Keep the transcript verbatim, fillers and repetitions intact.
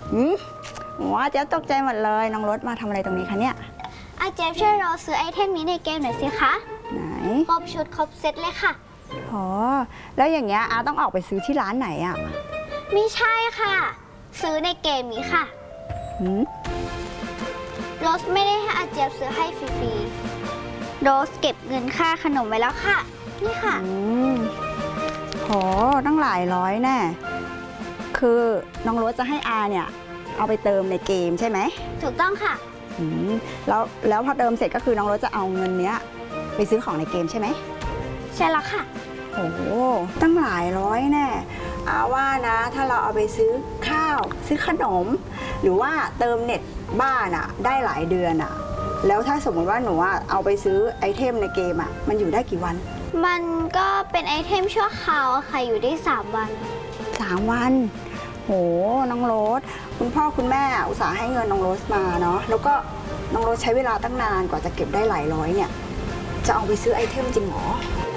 หืมว้าเจ๊ตกใจหมดเลยน้องรถมาทำอะไรตรงนี้คะเนี่ยอาเจฟช่วยเราซื้อไอเทมนี้ในเกมหน่อยสิคะไหนครบชุดครบเซตเลยค่ะอ๋อแล้วอย่างเงี้ยอาต้องออกไปซื้อที่ร้านไหนอ่ะไม่ใช่ค่ะซื้อในเกมนี้ค่ะหืมโรสไม่ได้ให้อาเจฟซื้อให้ฟรีๆโรสเก็บเงินค่าขนมไว้แล้วค่ะนี่ค่ะอืมโหตั้งหลายร้อยแน่คือน้องรถจะให้อาเนี่ยเอาไปเติมในเกมใช่ไหมถูกต้องค่ะอืมแล้วแล้วพอเติมเสร็จก็คือน้องรถจะเอาเงินเนี้ยไปซื้อของในเกมใช่ไหมใช่แล้วค่ะโอ้ตั้งหลายร้อยแน่อาว่านะถ้าเราเอาไปซื้อข้าวซื้อขนมหรือว่าเติมเน็ตบ้านอะได้หลายเดือนอะแล้วถ้าสมมติว่าหนูอะเอาไปซื้อไอเทมในเกมอะมันอยู่ได้กี่วันมันก็เป็นไอเทมชั่วคราวค่ะอยู่ได้สามวันสามวันโหน้องโรสคุณพ่อคุณแม่อุตส่าห์ให้เงินน้องโรสมาเนาะแล้วก็น้องโรสใช้เวลาตั้งนานกว่าจะเก็บได้หลายร้อยเนี่ยจะเอาไปซื้อไอเทมจริงหรอ